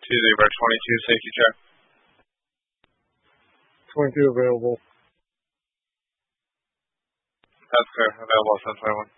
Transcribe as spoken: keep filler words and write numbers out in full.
Tuesday, bar twenty-two, safety check. twenty-two available. That's clear. Available, seven twenty-one.